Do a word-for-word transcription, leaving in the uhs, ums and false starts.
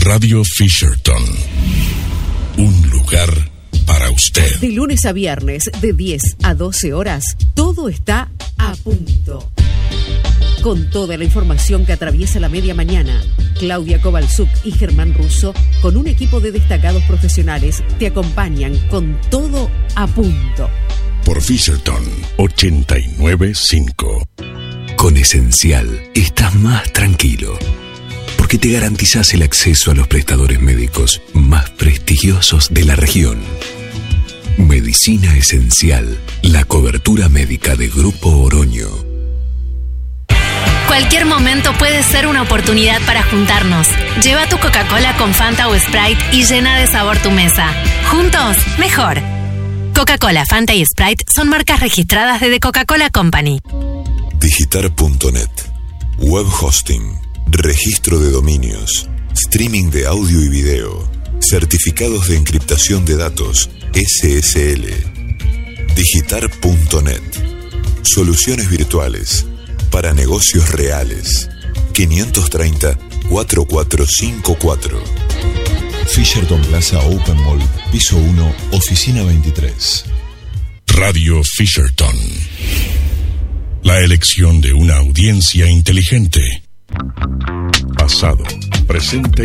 Radio Fisherton. Un lugar para usted. De lunes a viernes, de diez a doce horas, todo está a punto. Con toda la información que atraviesa la media mañana, Claudia Kovalchuk y Germán Russo, con un equipo de destacados profesionales, te acompañan con todo a punto. Por Fisherton ochenta y nueve punto cinco. Con Esencial estás más tranquilo, porque te garantizás el acceso a los prestadores médicos más prestigiosos de la región. Medicina Esencial, la cobertura médica de Grupo Oroño. Cualquier momento puede ser una oportunidad para juntarnos. Lleva tu Coca-Cola con Fanta o Sprite y llena de sabor tu mesa. Juntos, mejor. Coca-Cola, Fanta y Sprite son marcas registradas de The Coca-Cola Company. Digitar punto net. Web hosting. Registro de dominios. Streaming de audio y video. Certificados de encriptación de datos. S S L. Digitar punto net. Soluciones virtuales para negocios reales. quinientos treinta, cuarenta y cuatro cincuenta y cuatro. Fisherton Plaza Open Mall, piso uno, oficina veintitrés. Radio Fisherton. La elección de una audiencia inteligente. Pasado, presente